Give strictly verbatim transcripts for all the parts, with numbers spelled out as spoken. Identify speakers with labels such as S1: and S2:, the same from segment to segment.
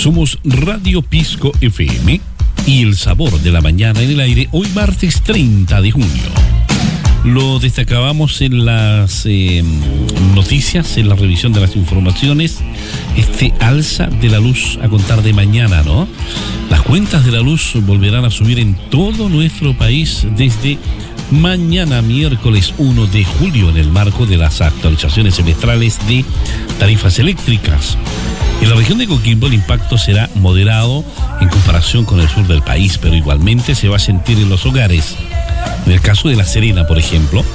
S1: Somos Radio Pisco F M y el sabor de la mañana en el aire hoy martes treinta de junio. Lo destacábamos en las eh, noticias, en la revisión de las informaciones, este alza de la luz a contar de mañana, ¿no? Las cuentas de la luz volverán a subir en todo nuestro país desde mañana miércoles uno de julio en el marco de las actualizaciones semestrales de tarifas eléctricas. En la región de Coquimbo el impacto será moderado en comparación con el sur del país, pero igualmente se va a sentir en los hogares. En el caso de La Serena, por ejemplo,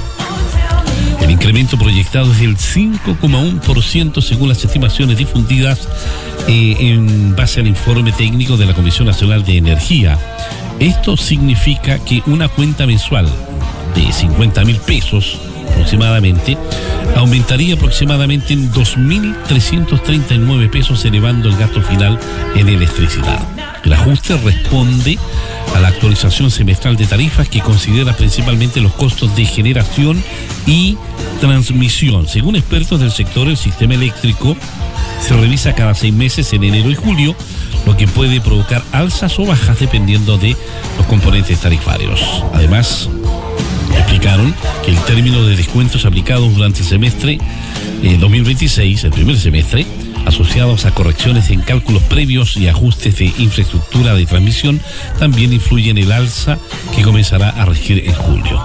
S1: el incremento proyectado es del cinco coma uno por ciento según las estimaciones difundidas eh, en base al informe técnico de la Comisión Nacional de Energía. Esto significa que una cuenta mensual de cincuenta mil pesos aproximadamente aumentaría aproximadamente en dos mil trescientos treinta y nueve pesos, elevando el gasto final en electricidad. El ajuste responde a la actualización semestral de tarifas que considera principalmente los costos de generación y transmisión. Según expertos del sector, el sistema eléctrico se revisa cada seis meses en enero y julio, lo que puede provocar alzas o bajas dependiendo de los componentes tarifarios. Además, explicaron que el término de descuentos aplicados durante el semestre eh, dos mil veintiséis, el primer semestre, asociados a correcciones en cálculos previos y ajustes de infraestructura de transmisión, también influyen en el alza que comenzará a regir en julio.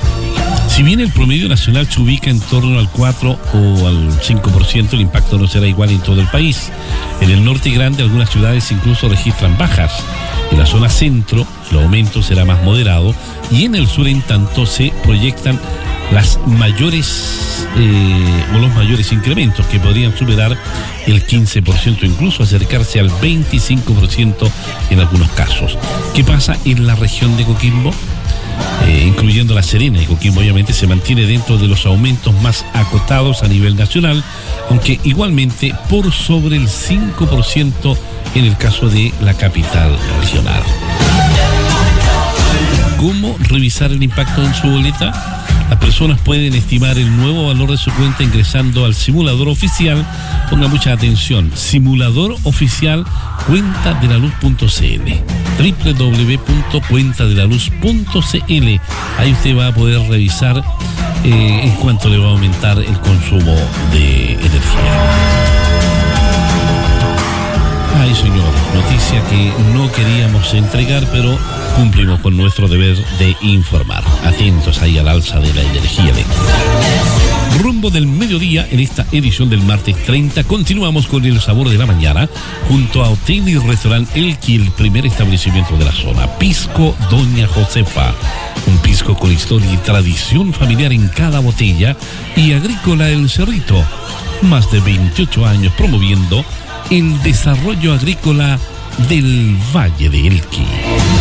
S1: Si bien el promedio nacional se ubica en torno al cuatro o al cinco por ciento, el impacto no será igual en todo el país. En el norte grande, algunas ciudades incluso registran bajas. En la zona centro, el aumento será más moderado y en el sur, en tanto, se proyectan las mayores eh, o los mayores incrementos que podrían superar el quince por ciento, incluso acercarse al veinticinco por ciento en algunos casos. ¿Qué pasa en la región de Coquimbo? Eh, incluyendo La Serena y Coquimbo, obviamente se mantiene dentro de los aumentos más acotados a nivel nacional, aunque igualmente por sobre el cinco por ciento en el caso de la capital regional. ¿Cómo revisar el impacto en su boleta? Las personas pueden estimar el nuevo valor de su cuenta ingresando al simulador oficial. Ponga mucha atención, simulador oficial cuenta de la luz punto c l, doble u doble u doble u punto cuenta de la luz punto c l. Ahí usted va a poder revisar eh, en cuánto le va a aumentar el consumo de energía. Ay, señor, noticia que no queríamos entregar, pero cumplimos con nuestro deber de informar. Atentos ahí al alza de la energía eléctrica. Rumbo del mediodía, en esta edición del martes treinta, continuamos con el sabor de la mañana, junto a Hotel y Restaurante Elqui, el primer establecimiento de la zona. Pisco Doña Josefa, un pisco con historia y tradición familiar en cada botella, y Agrícola El Cerrito, más de veintiocho años promoviendo el desarrollo agrícola del Valle de Elqui.